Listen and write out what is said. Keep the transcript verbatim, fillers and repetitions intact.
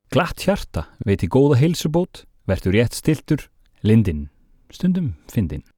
Glatt hjarta veiti góða heilsubót, vertu rétt stiltur, lindinn, stundum fyndinn.